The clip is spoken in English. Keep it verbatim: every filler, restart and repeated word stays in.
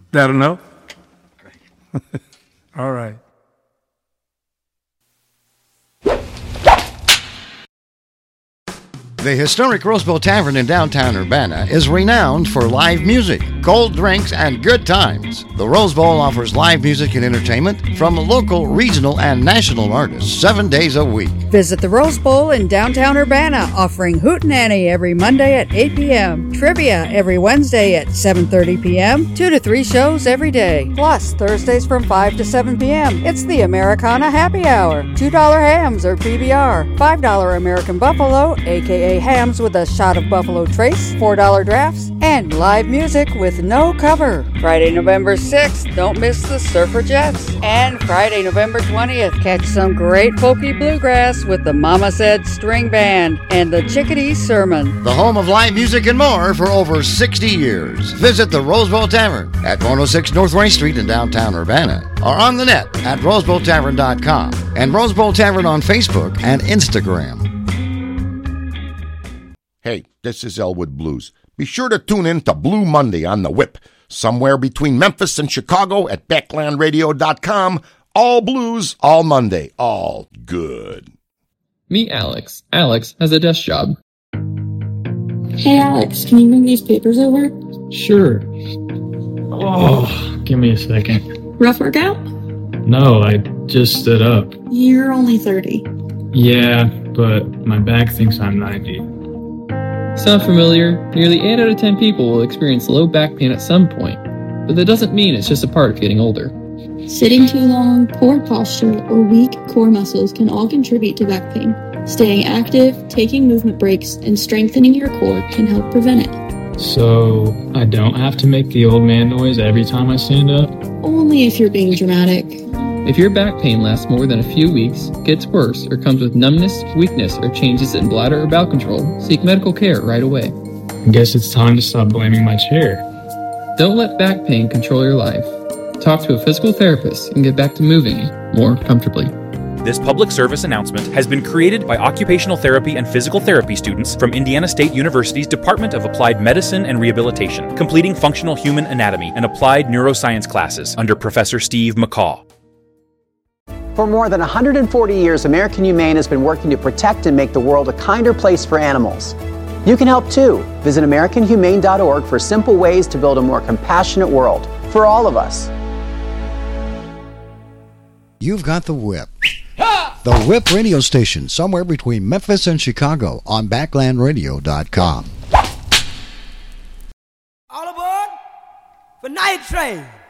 That'll know? All right. The historic Rose Bowl Tavern in downtown Urbana is renowned for live music, cold drinks, and good times. The Rose Bowl offers live music and entertainment from local, regional, and national artists seven days a week. Visit the Rose Bowl in downtown Urbana, offering Hootenanny every Monday at eight p.m., trivia every Wednesday at seven thirty p.m., two to three shows every day. Plus, Thursdays from five to seven p.m., it's the Americana Happy Hour. two dollar hams or P B R, five dollar American Buffalo, aka hams with a shot of Buffalo Trace, four dollar drafts, and live music with no cover. Friday, November sixth, don't miss the Surfer Jets. And Friday, November twentieth, catch some great folky bluegrass with the Mama Said String Band and the Chickadee Sermon. The home of live music and more for over sixty years. Visit the Rose Bowl Tavern at one oh six North Race Street in downtown Urbana, or on the net at rose bowl tavern dot com and Rose Bowl Tavern on Facebook and Instagram. Hey, this is Elwood Blues. Be sure to tune in to Blue Monday on the Whip, somewhere between Memphis and Chicago at backland radio dot com. All blues, all Monday, all good. Meet Alex. Alex has a desk job. Hey, Alex, can you bring these papers over? Sure. Oh, give me a second. Rough workout? No, I just stood up. You're only thirty. Yeah, but my back thinks I'm ninety. Sound familiar? Nearly eight out of ten people will experience low back pain at some point, but that doesn't mean it's just a part of getting older. Sitting too long, poor posture, or weak core muscles can all contribute to back pain. Staying active, taking movement breaks, and strengthening your core can help prevent it. So, I don't have to make the old man noise every time I stand up? Only if you're being dramatic. If your back pain lasts more than a few weeks, gets worse, or comes with numbness, weakness, or changes in bladder or bowel control, seek medical care right away. I guess it's time to stop blaming my chair. Don't let back pain control your life. Talk to a physical therapist and get back to moving more comfortably. This public service announcement has been created by occupational therapy and physical therapy students from Indiana State University's Department of Applied Medicine and Rehabilitation, completing functional human anatomy and applied neuroscience classes under Professor Steve McCaw. For more than one hundred forty years, American Humane has been working to protect and make the world a kinder place for animals. You can help too. Visit american humane dot org for simple ways to build a more compassionate world for all of us. You've got the Whip. The Whip radio station, somewhere between Memphis and Chicago, on backland radio dot com. All aboard for Night Train.